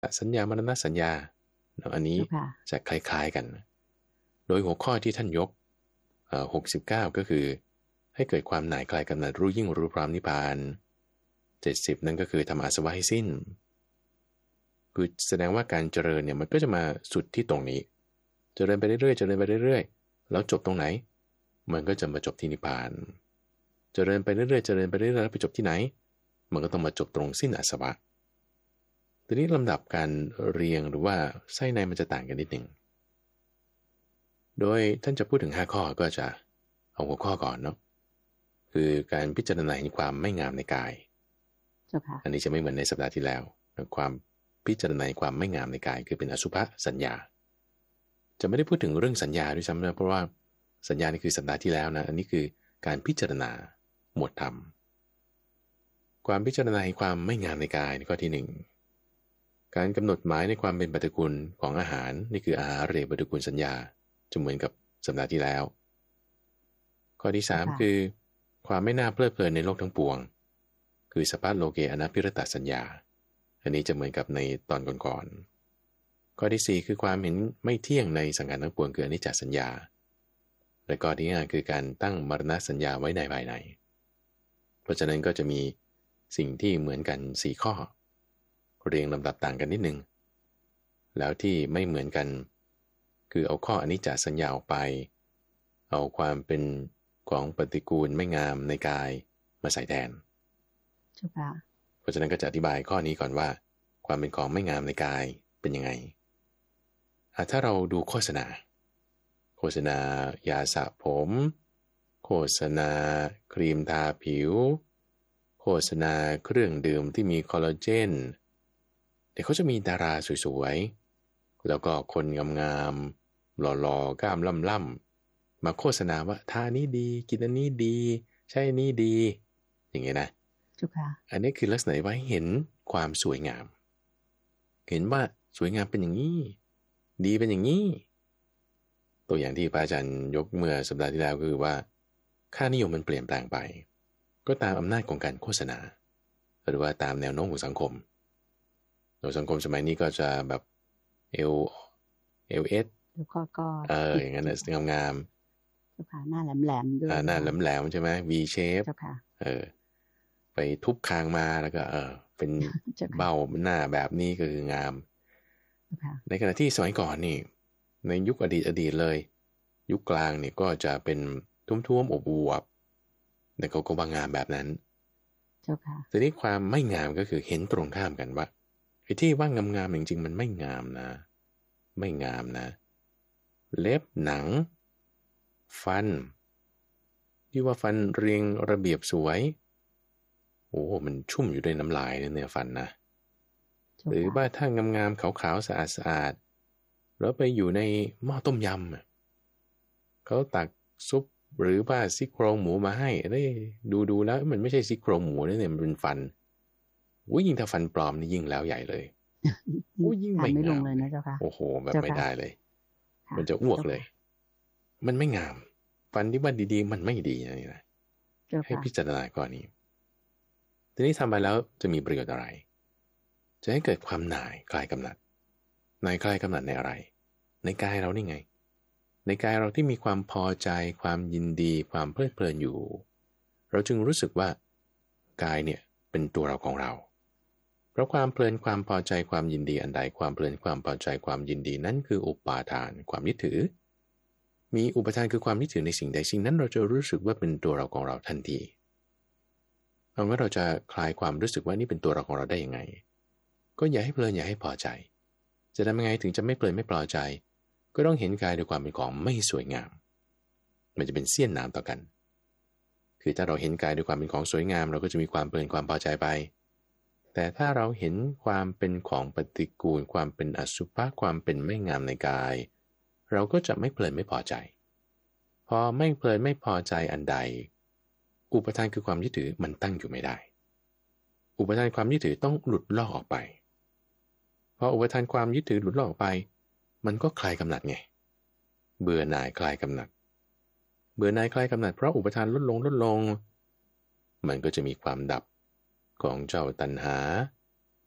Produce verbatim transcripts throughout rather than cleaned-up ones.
สัญญามรณสัญญาอันนี้จะคล้ายๆกันโดยหัวข้อที่ท่านยกหกสิบเก้าก็คือให้เกิดความหน่ายคลายกำหนัดรู้ยิ่งรู้พร้อมนิพพานเจ็ดสิบนั่นก็คือทำอาสวะให้สิ้นคือแสดงว่าการเจริญเนี่ยมันก็จะมาสุดที่ตรงนี้เจริญไปเรื่อยๆเจริญไปเรื่อยๆแล้วจบตรงไหนมันก็จะมาจบที่นิพพานเจริญไปเรื่อยๆเจริญไปเรื่อยๆแล้วไปจบที่ไหนมันก็ต้องมาจบตรงสิ้นอาสวะทีนี้ลำดับการเรียงหรือว่าไส้ในมันจะต่างกันนิดหนึ่งโดยท่านจะพูดถึงห้าข้อก็จะเอาหัวข้อก่อนเนาะคือการพิจารณาเห็นความไม่งามในกายอันนี้จะไม่เหมือนในสัปดาห์ที่แล้วความพิจารณาความไม่งามในกายคือเป็นอสุภสัญญาจะไม่ได้พูดถึงเรื่องสัญญาด้วยซ้ำนะเพราะว่าสัญญานี่คือสัปดาห์ที่แล้วนะอันนี้คือการพิจารณาหมวดธรรมความพิจารณาความไม่งามในกายในข้อที่หนึ่งการกำหนดหมายในความเป็นปฏิกูลของอาหารนี่คืออาหารเรปฏิกูลสัญญาจะเหมือนกับสัปดาห์ที่แล้วข้อที่สามคือความไม่น่าเพลิดเพลินในโลกทั้งปวงคือสัพพะโลเกอนัพพิรตสัญญาอันนี้จะเหมือนกับในตอนก่อนๆข้อที่สี่คือความเห็นไม่เที่ยงในสังขารทั้งปวงคืออนิจจสัญญาและข้อที่ห้าคือการตั้งมรณสัญญาไว้ในภายในเพราะฉะนั้นก็จะมีสิ่งที่เหมือนกันสี่ข้อเรียงลำดับต่างกันนิดนึงแล้วที่ไม่เหมือนกันคือเอาข้ออนิจจสัญญาออกไปเอาความเป็นของปฏิกูลไม่งามในกายมาใส่แทนเพราะฉะนั้นก็จะอธิบายข้อนี้ก่อนว่าความเป็นของไม่งามในกายเป็นยังไงถ้าเราดูโฆษณาโฆษณายาสระผมโฆษณาครีมทาผิวโฆษณาเครื่องดื่มที่มีคอลลาเจนเดี๋ยวเขาจะมีดาราสวยๆแล้วก็คนงามๆหล่อๆกล้ามล่ำๆมาโฆษณาว่าทานี้ดีกินอันนี้ดีใช่นี้ดีอย่างเงี้ยนะอันนี้คือลักษณะไว้เห็นความสวยงามเห็นว่าสวยงามเป็นอย่างนี้ดีเป็นอย่างนี้ตัวอย่างที่พระอาจารย์ยกเมื่อสัปดาห์ที่แล้วคือว่าค่านิยมมันเปลี่ยนแปลงไปก็ตามอำนาจของการโฆษณาหรือว่าตามแนวโน้มของสังคมโดยสังคมสมัยนี้ก็จะแบบเอลเอลเอสก็ก็เอออย่างนั้นงามงามหน้าแหลมๆด้วยหน้าแหลมๆใช่ไหม V shape เออไปทุบคางมาแล้วก็เออเป็นเบ้าหน้าแบบนี้ก็คืองามในขณะที่สมัยก่อนนี่ในยุคอดีตอดีตเลยยุคกลางนี่ก็จะเป็นทุ่มๆอบอวบแต่เขาก็ว่างามแบบนั้นทีนี้ความไม่งามก็คือเห็นตรงข้ามกันว่าไอ้ที่ว่างามๆจริงๆมันไม่งามนะไม่งามนะเล็บหนังฟันที่ว่าฟันเรียงระเบียบสวยโอ้มันชุ่มอยู่ด้วยน้ำลายเนี่ยฟันนะหรือว่าถ้างามๆขาวๆสะอาดๆแล้วไปอยู่ในหม้อต้มยำเขาตักซุปหรือว่าซี่โครงหมูมาให้ได้ดูดูแล้วมันไม่ใช่ซี่โครงหมูนี่เนี่ยมันเป็นฟันโอ้ยิ่งถ้าฟันปลอมนี่ยิ่งแล้วใหญ่เลยโอ้ยิ่งไม่งามเลยนะเจ้าค่ะโอ้โหแบบไม่ได้เลยมันจะอ้วกเลยมันไม่งามฟันที่ว่าดีๆมันไม่ดีนี่นะให้พิจารณาก่อนนี้ทีนี้ทำไปแล้วจะมีประโยชน์อะไรจะให้เกิดความหน่ายคลายกำหนัดหน่ายคลายกำหนัดในอะไรในกายเรานี่ไงในกายเราที่มีความพอใจความยินดีความเพลิดเพลินอยู่เราจึงรู้สึกว่ากายเนี่ยเป็นตัวเราของเราเพราะความเพลินความพอใจความยินดีอันใดความเพลินความพอใจความยินดีนั้นคืออุปาทานความยึดถือมีอุปทานคือความยึดถือในสิ่งใดสิ่งนั้นเราจะรู้สึกว่าเป็นตัวเราของเราทันทีเอาว่าเราจะคลายความรู้สึกว่านี่เป็นตัวเราของเราได้ยังไงก็อย่าให้เพลินอย่าให้พอใจจะทำยังไงถึงจะไม่เพลินไม่พอใจก็ต้องเห็นกายด้วยความเป็นของไม่สวยงามมันจะเป็นเสี้ยนน้ำต่อกันคือถ้าเราเห็นกายด้วยความเป็นของสวยงามเราก็จะมีความเพลินความพอใจไปแต่ถ้าเราเห็นความเป็นของปฏิกูลความเป็นอสุภะความเป็นไม่งามในกายเราก็จะไม่เพลินไม่พอใจพอไม่เพลินไม่พอใจอันใดอุปทานคือความยึดถือมันตั้งอยู่ไม่ได้อุปทานความยึดถือต้องหลุดลอกออกไปพออุปทานความยึดถือหลุดลอกออกไปมันก็คลายกำหนัดไงเบื่อหน่ายคลายกำหนัดเบื่อหน่ายคลายกำหนัดเพราะอุปทานลดลงลดลงมันก็จะมีความดับของเจ้าตัณหา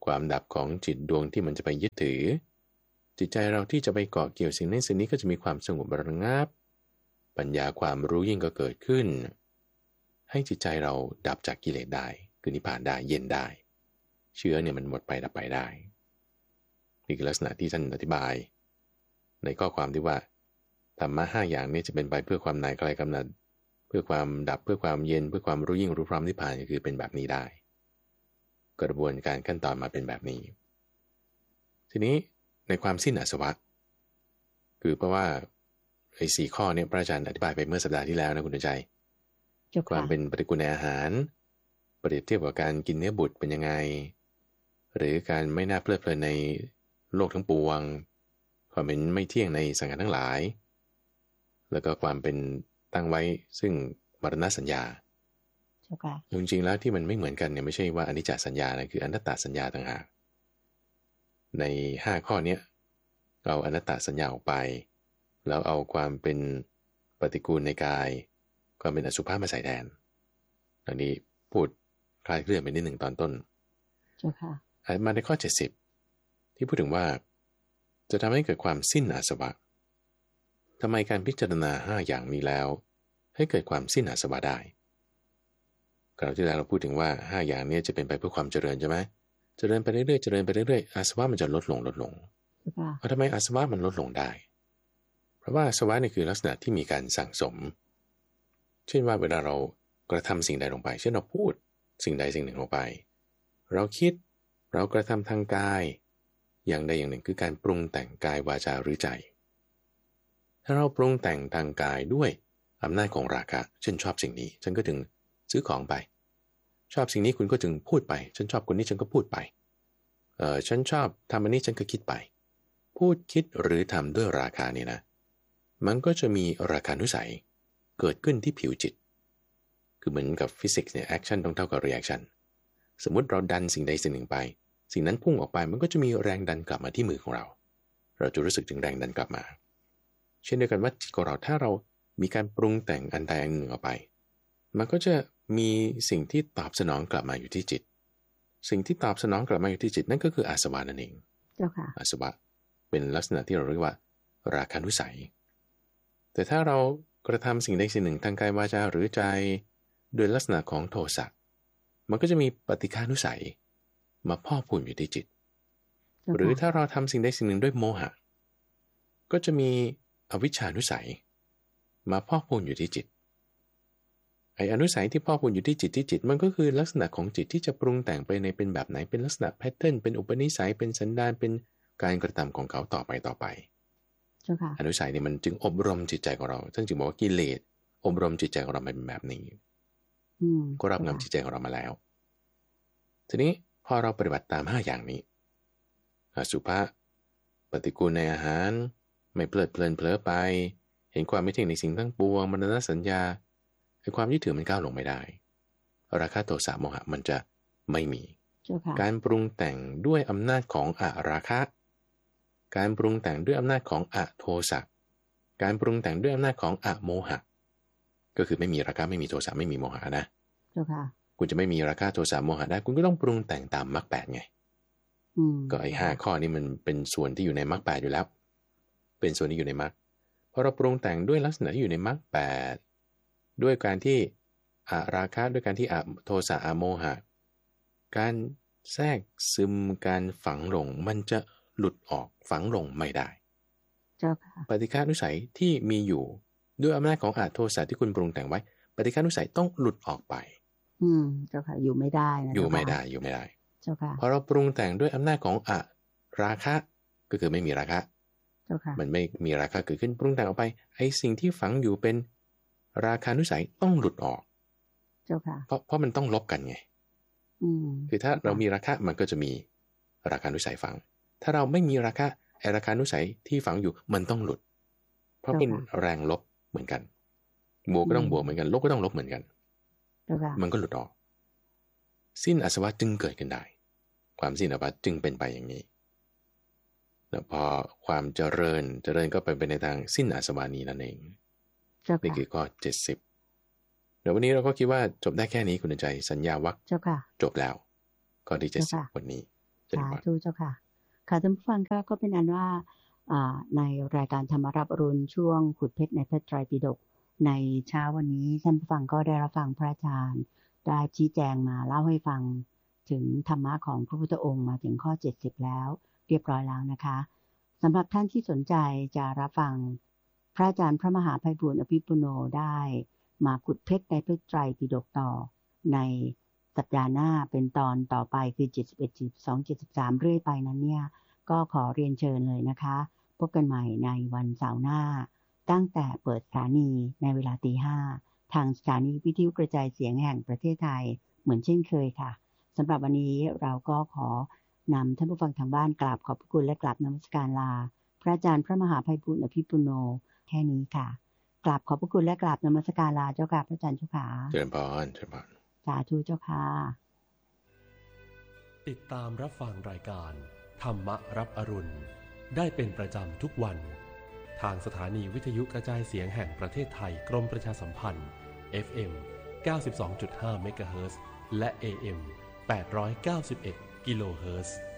ความดับของจิตดวงที่มันจะไปยึดถือจิตใจเราที่จะไปเกาะเกี่ยวสิ่งนั้นสิ่งนี้ก็จะมีความสงบระงับปัญญาความรู้ยิ่งก็เกิดขึ้นให้จิตใจเราดับจากกิเลสได้คือนิพพานได้เย็นได้เชื้อเนี่ยมันหมดไปดับไปได้นี่คือลักษณะที่ท่านอธิบายในข้อความที่ว่าธรรมะห้าอย่างนี้จะเป็นไปเพื่อความหน่ายคลายกำหนัดเพื่อความดับเพื่อความเย็นเพื่อความรู้ยิ่งรู้พร้อมนิพพานก็คือเป็นแบบนี้ได้กระบวนการขั้นตอนมาเป็นแบบนี้ทีนี้ในความสิ้นอาสวะคือเพราะว่าไอ้สี่ข้อเนี่ยพระอาจารย์อธิบายไปเมื่อสัปดาห์ที่แล้วนะคุณใจความเป็นปฏิกูลในอาหารเปรียบเทียบกับการกินเนื้อบุตรเป็นยังไงหรือการไม่น่าเพลิดเพลินในโลกทั้งปวงความเป็นไม่เที่ยงในสังขารทั้งหลายแล้วก็ความเป็นตั้งไว้ซึ่งมรณสัญญาจริงๆแล้วที่มันไม่เหมือนกันเนี่ยไม่ใช่ว่าอนิจจสัญญานะคืออนัตตสัญญาต่างหากในห้าข้อนี้เอาอนัตตสัญญาออกไปแล้วเอาความเป็นปฏิกูลในกายความเป็นอสุภะมาใส่แทนอันนี้พูดคลายเคลื่อนไปนิดหนึ่งตอนต้นเจ้าค่ะมาในข้อเจ็ดสิบที่พูดถึงว่าจะทำให้เกิดความสิ้นอาสวะทำไมการพิจารณาห้าอย่างนี้แล้วให้เกิดความสิ้นอาสวะได้คราวที่แล้วเราพูดถึงว่าห้าอย่างนี้จะเป็นไปเพื่อความเจริญใช่ไหมเจริญไปเรื่อยๆเจริญไปเรื่อยๆอาสวะมันจะลดลงลดลงเพราะทำไมอาสวะมันลดลงได้เพราะว่าอาสวะนี่คือลักษณะที่มีการสั่งสมเช่นว่าเวลาเรากระทำสิ่งใดลงไปเช่นเราพูดสิ่งใดสิ่งหนึ่งลงไปเราคิดเรากระทำทางกายอย่างใดอย่างหนึ่งคือการปรุงแต่งกายวาจาหรือใจถ้าเราปรุงแต่งทางกายด้วยอำนาจของราคะเช่นชอบสิ่งนี้ฉันก็ถึงซื้อของไปชอบสิ่งนี้คุณก็จึงพูดไปฉันชอบคนนี้ฉันก็พูดไปเออฉันชอบทำอันนี้ฉันก็คิดไปพูดคิดหรือทำด้วยราคะนี่นะมันก็จะมีราคานุสัยเกิดขึ้นที่ผิวจิตคือเหมือนกับฟิสิกส์เนี่ยแอคชั่นต้องเท่ากับรีแอคชั่นสมมุติเราดันสิ่งใดสิ่งหนึ่งไปสิ่งนั้นพุ่งออกไปมันก็จะมีแรงดันกลับมาที่มือของเราเราจะรู้สึกถึงแรงดันกลับมาเช่นเดียวกันว่าจิตของเราถ้าเรามีการปรุงแต่งอันใดอันหนึ่งออกไปมันก็จะมีสิ่งที่ตอบสนองกลับมาอยู่ที่จิตสิ่งที่ตอบสนองกลับมาอยู่ที่จิตนั่นก็คืออาสวะนั่นเองเจ้าค่ะอาสวะเป็นลักษณะที่เราเรียกว่าราคานุสัยแต่ถ้าเรากระทำสิ่งใดสิ่งหนึ่งทางกายวาจาหรือใจโดยลักษณะของโทสะมันก็จะมีปฏิฆานุสัยมาพอกพูนอยู่ที่จิตหรือถ้าเราทำสิ่งใดสิ่งหนึ่งด้วยโมหะก็จะมีอวิชชานุสัยมาพอกพูนอยู่ที่จิตไอ้อนุสัยที่พอกพูนอยู่ที่จิตที่จิตมันก็คือลักษณะของจิตที่จะปรุงแต่งไปในเป็นแบบไหนเป็นลักษณะแพทเทิร์นเป็นอุปนิสัยเป็นสันดานเป็นการกระทำของเขาต่อไปต่อไปอนุสัยเนี่ยมันจึงอบรมจิตใจของเราท่านจึงบอกว่ากิเลสอบรมจิตใจของเราเป็นแบบนี้ก็รับงำจิตใจของเรามาแล้วทีนี้พอเราปฏิบัติตามห้าอย่างนี้อสุภะปฏิกูลในอาหารไม่เพลิดเพลินเผลอไปเห็นความไม่เที่ยงในสิ่งทั้งปวงมรณสัญญาไอ้ความยึดถือมันก้าวลงไม่ได้ราคะโทสะโมหะมันจะไม่มีการปรุงแต่งด้วยอำนาจของอราคะการปรุงแต่งด้วยอำนาจของอโทสะการปรุงแต่งด้วยอำนาจของอโมหะก็คือไม่มีราคะไม่มีโทสะไม่มีโมหะนะคุณจะไม่มีราคะโทสะโมหะได้คุณก็ต้องปรุงแต่งตามมรรคแปดไงก็ไอ้ห้าข้อนี้มันเป็นส่วนที่อยู่ในมรรคแปดอยู่แล้วเป็นส่วนที่อยู่ในมรรคพอเราปรุงแต่งด้วยลักษณะที่อยู่ในมรรคแปดด้วยการที่อราคะด้วยการที่อโทสะอโมหะการแทรกซึมการฝังลงมันจะหลุดออกฝังลงไม่ได้ปฏิฆานุสัยที่มีอยู่ด้วยอำนาจของอโทสะที่คุณปรุงแต่งไว้ปฏิฆานุสัยต้องหลุดออกไปอืมเจ้าค่ะอยู่ไม่ได้นะอยู่ไม่ได้อยู่ไม่ได้เจ้าค่ะพอเราปรุงแต่งด้วยอำนาจของอราคะก็คือไม่มีราคะเจ้าค่ะมันไม่มีราคะเกิดขึ้นปรุงแต่งออกไปไอ้สิ่งที่ฝังอยู่เป็นราคานุสัยต้องหลุดออกเจ้าค่ะเพราะเพราะมันต้องลบกันไงอืมคือถ้าเรามีราคะมันก็จะมีราคานุสัยฝังถ้าเราไม่มีราคะไอ้ราคานุสัยที่ฝังอยู่มันต้องหลุดเพราะเป็นแรงลบเหมือนกันบวกก็ต้องบวกเหมือนกันลบก็ต้องลบเหมือนกันมันก็หลุดออกสิ้นอาสวะจึงเกิดขึ้นได้ความสิ้นอาสวะจึงเป็นไปอย่างนี้แล้วพอความเจริญเจริญก็ไปเป็นในทางสิ้นอาสวะนี้นั่นเองนี่คือข้อเจ็ดสิบเดี๋ยววันนี้เราก็คิดว่าจบได้แค่นี้คุณใจสัญญาวัคจบแล้วข้อที่เจ็ดสิบวันนี้สาธุเจ้าค่ะค่ะท่านผู้ฟังก็ก็เป็นอันว่าในรายการธรรมรับอรุณช่วงขุดเพชรในพระไตรปิฎกในเช้าวันนี้ท่านผู้ฟังก็ได้รับฟังพระอาจารย์ได้ชี้แจงมาเล่าให้ฟังถึงธรรมะของพระพุทธองค์มาถึงข้อเจ็ดสิบแล้วเรียบร้อยแล้วนะคะสำหรับท่านที่สนใจจะรับฟังพระอาจารย์พระมหาไพบูลย์อภิปุโนได้มาขุดเพชรในพระไตรปิฎกต่อในสัปดาห์หน้าเป็นตอนต่อไปคือเจ็ดสิบเอ็ด เจ็ดสิบสอง เจ็ดสิบสามเรื่อยไปนั้นเนี่ยก็ขอเรียนเชิญเลยนะคะพบกันใหม่ในวันเสาร์หน้าตั้งแต่เปิดสถานีในเวลาตีห้าทางสถานีวิทยุกระจายเสียงแห่งประเทศไทยเหมือนเช่นเคยค่ะสำหรับวันนี้เราก็ขอนำท่านผู้ฟังทางบ้านกราบขอบพระคุณและกราบนมัสการลาพระอาจารย์พระมหาไพบูลย์อภิปุโนแค่นี้ค่ะกราบขอบพระคุณและกราบนมัสการลาเจ้าค่ะพระอาจารย์เจ้าค่ะเจริญพรเจริญพรสาธุเจ้าค่ะติดตามรับฟังรายการธรรมรับอรุณได้เป็นประจำทุกวันทางสถานีวิทยุกระจายเสียงแห่งประเทศไทยกรมประชาสัมพันธ์ เอฟ เอ็ม เก้าสิบสองจุดห้า เมกะเฮิรตซ์และ เอ เอ็ม แปดร้อยเก้าสิบเอ็ด กิโลเฮิรตซ์